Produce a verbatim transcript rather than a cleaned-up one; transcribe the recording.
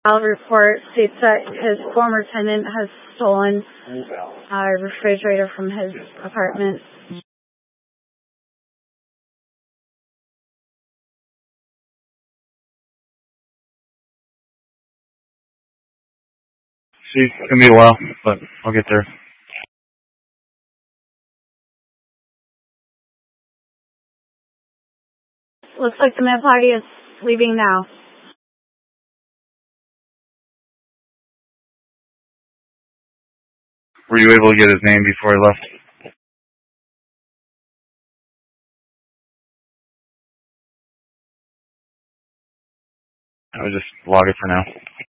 Our report states that his former tenant has stolen a refrigerator from his apartment. She's gonna be a while, but I'll get there. Looks like the mad party is leaving now. Were you able to get his name before he left? I would just log it for now.